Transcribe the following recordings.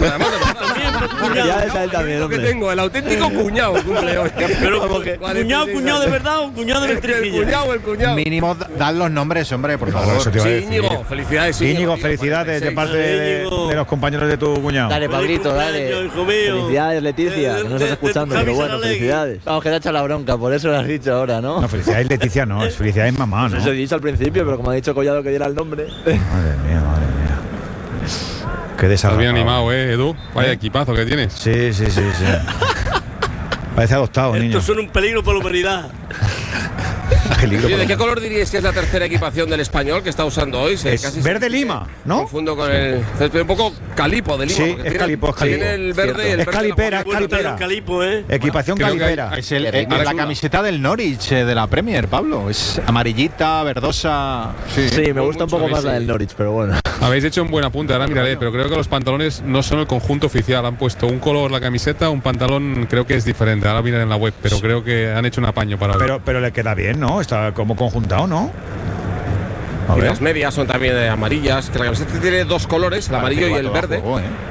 además de verdad. Felicidades a él también, Lo que hombre. tengo, el auténtico cuñado cumple hoy. Pero Vale, cuñado de verdad o cuñado de el mentrijilla. cuñado. Mínimo, dad los nombres, hombre, por Claro, favor. eso te iba a Sí, decir. Íñigo, felicidades. Íñigo, felicidades de parte de los compañeros de tu cuñado. Dale, Pablito, dale. Hijo mío. Felicidades, Leticia, que no estás escuchando, pero bueno, Javi Saralegui. felicidades. Vamos, que te ha echado la bronca, por eso lo has dicho ahora, ¿no? No, felicidades Leticia, no, es felicidades mamá, ¿no? Eso he dicho al principio, pero como ha dicho Collado que diera el nombre. Madre mía, madre mía. Qué Estás desarrollado. bien animado, Edu. Vaya equipazo que tienes. Sí. Parece adoptado, niño. Estos son un peligro para la humanidad. Peligro. Oye, ¿de por qué lo color diríais que es la tercera equipación del Español que está usando hoy? Es verde lima, ¿no? Confundo con el césped, un poco calipo de lima. Sí, porque es tiene- calipo, es calipo. Tiene el verde y el Es verde calipera, la- es Bueno, está calipera. el calipo, ¿eh? Equipación Creo que calipera. Es el, Ahora la es camiseta del Norwich de la Premier, Pablo. Es amarillita, verdosa. Sí, me gusta un poco mucho, más la sí. del Norwich, pero bueno. Habéis hecho un buen apunte, ahora miraré, pero creo que los pantalones no son el conjunto oficial. Han puesto un color la camiseta, un pantalón creo que es diferente. Ahora miraré en la web, pero creo que han hecho un apaño para hoy. Pero le queda bien, ¿no? Está como conjuntado, ¿no? A Y ver. las medias son también amarillas, que la camiseta tiene dos colores, el amarillo y el verde.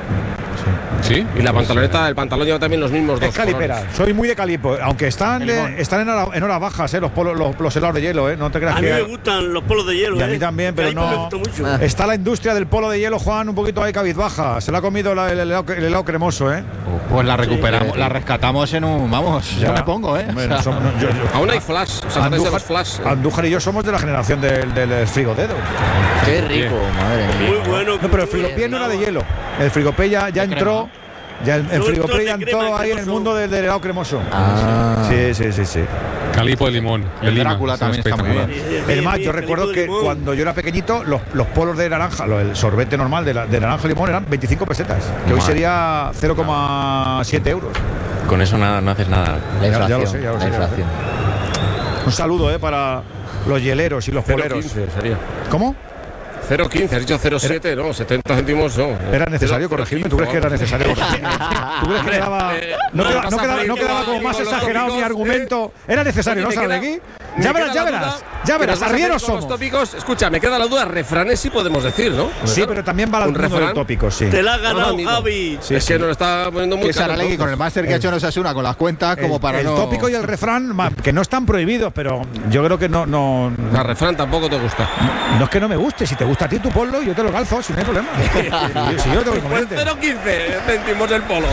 ¿Sí? Y la pantaloneta, el pantalón lleva también los mismos dos Es calipera, colores. soy muy de calipo, aunque están en horas bajas, los helados de hielo, no te creas A mí me que. gustan los polos de hielo, Y a mí también, pero Calipo me no. gusta mucho. Está la industria del polo de hielo, Juan, un poquito ahí cabizbaja. Se la ha comido el helado cremoso, ¿eh? Pues la recuperamos, la rescatamos en un. Vamos, yo me pongo, ¿eh? Bueno, O sea, Aún hay flash, o sea, acordáis de los flash. Andújar y yo somos de la generación del frigodedo. Qué rico, madre mía. Muy bueno. No, pero el frigopié no era de hielo. El frigopié ya entró. Ya el Yo frigopié ya de entró crema, ahí en el cremoso. mundo del helado cremoso. Ah. Sí. Calipo de limón. El de Lima, Drácula es también está muy espectacular. bien. Es más, yo recuerdo que cuando yo era pequeñito, los polos de naranja, el sorbete normal de naranja y limón eran 25 pesetas, que hoy sería 0,7 euros. Con eso nada, no haces nada. La Ya lo inflación, sé, ya lo la sé. inflación. Un saludo para los hieleros y los poleros. 0,15 sería. ¿Cómo? 0,15, has dicho 0,7, no, 70 céntimos no. ¿Era necesario corregirme? ¿Tú crees que era necesario corregirme? ¿Tú crees que quedaba, no quedaba como más exagerado mi argumento? ¿Era necesario, no, Saralegui? Ya verás, arrieros somos. Los tópicos, escucha, me queda la duda, refranes sí podemos decir, ¿no? Sí, pero también va al un mundo del refrán. tópico, sí. Te la has ganado, amigo. Javi. Sí, es sí. que nos lo está poniendo muy Que caro. Saralegui con el máster que ha hecho en Osasuna con las cuentas, como para el no. tópico y el refrán, que no están prohibidos, pero yo creo que no El refrán tampoco te gusta. es que no me guste. Si te gusta a ti, tú ponlo y yo te lo calzo, si no hay problema. Si yo tengo Pues inconveniente. 0,15 céntimos el polo.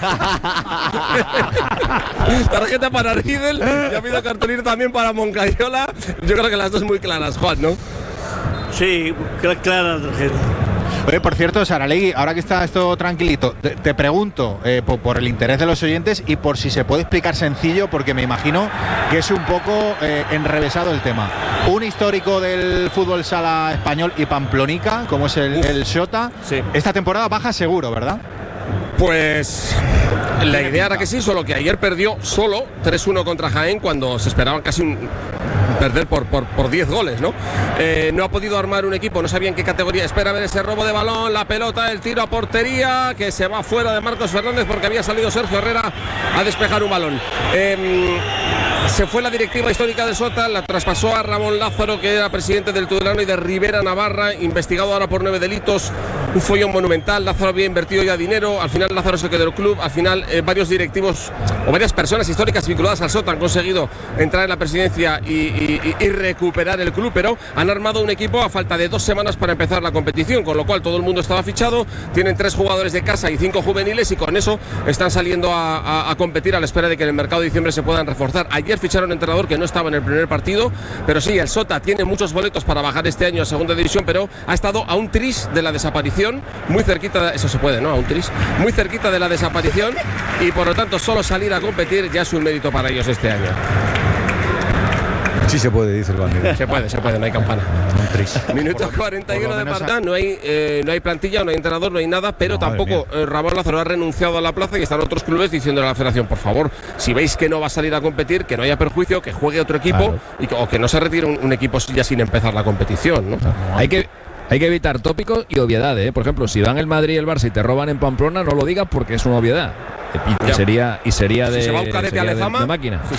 Tarjeta para Riedel y ha habido cartulina también para Moncayola. Yo creo que las dos muy claras, Juan, ¿no? Sí, clara la tarjeta. Oye, por cierto, Saralegui, ahora que está esto tranquilito, te pregunto por el interés de los oyentes y por si se puede explicar sencillo, porque me imagino que es un poco enrevesado el tema. Un histórico del fútbol sala español y pamplonica, como es el Xota, Sí. esta temporada baja seguro, ¿verdad? Pues la idea era que sí, solo que ayer perdió solo 3-1 contra Jaén cuando se esperaban casi perder por 10 goles, ¿no? No ha podido armar un equipo, no sabía en qué categoría. Espera ver ese robo de balón, la pelota, el tiro a portería, que se va fuera de Marcos Fernández porque había salido Sergio Herrera a despejar un balón. Se fue la directiva histórica de Sota, la traspasó a Ramón Lázaro, que era presidente del Tudelano y de Rivera Navarra, investigado ahora por 9 delitos, un follón monumental. Lázaro había invertido ya dinero, al final Lázaro se quedó del club, al final varios directivos o varias personas históricas vinculadas al Sota han conseguido entrar en la presidencia y recuperar el club, pero han armado un equipo a falta de 2 semanas para empezar la competición, con lo cual todo el mundo estaba fichado, tienen 3 jugadores de casa y 5 juveniles y con eso están saliendo a competir a la espera de que en el mercado de diciembre se puedan reforzar. Ayer ficharon un entrenador que no estaba en el primer partido, pero sí, el Sota tiene muchos boletos para bajar este año a segunda división, pero ha estado a un tris de la desaparición, muy cerquita, eso se puede, ¿no? A un tris, muy cerquita de la desaparición y por lo tanto solo salir a competir ya es un mérito para ellos este año. Sí se puede, dice el bandido. Se puede, no hay campana. Minuto 41 de menos partida, no hay plantilla, no hay entrenador, no hay nada, pero Madre tampoco Ramón Lázaro ha renunciado a la plaza y están otros clubes diciéndole a la federación, por favor, si veis que no va a salir a competir, que no haya perjuicio, que juegue otro equipo o que no se retire un equipo ya sin empezar la competición, ¿no? Hay que evitar tópicos y obviedades, ¿eh? Por ejemplo, si van el Madrid y el Barça y te roban en Pamplona, no lo digas porque es una obviedad. Y sería Si de, se va un cadete a sería de Lezama, máquina.